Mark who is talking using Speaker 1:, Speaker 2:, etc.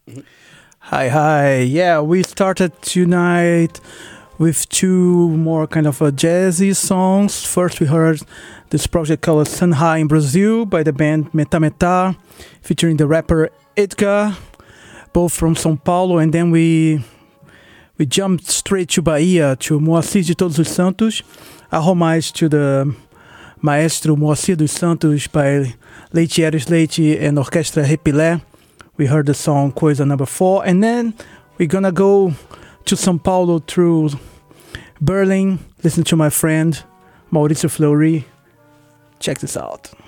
Speaker 1: Hi. Yeah, we started tonight with two more kind of jazzy songs. First, we heard this project called Sanha in Brazil by the band Meta Meta, featuring the rapper Edgar, both from São Paulo. And then we jumped straight to Bahia, to Moacir de Todos os Santos, a homage to the maestro Moacir dos Santos by Leite Eros Leite and Orquestra Repilé. We heard the song Coisa Number 4, and then we're gonna go to São Paulo through Berlin, listen to my friend Maurício Fleury. Check this out.